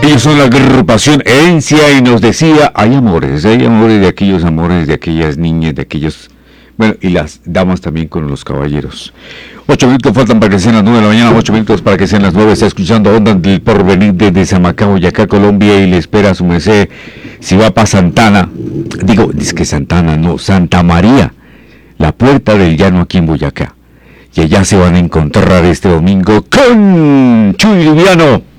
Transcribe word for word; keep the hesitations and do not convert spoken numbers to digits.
Ellos son la agrupación Herencia y nos decía, hay amores, hay amores de aquellos amores, de aquellas niñas, de aquellos... Bueno, y las damas también con los caballeros. Ocho minutos faltan para que sean las nueve de la mañana, ocho minutos para que sean las nueve. Está escuchando Onda del Porvenir desde Zamacao, Boyacá, Colombia, y le espera a su merced si va para Santana. Digo, es que Santana, no, Santa María, la puerta del llano aquí en Boyacá. Y allá se van a encontrar este domingo con Chuy Liviano.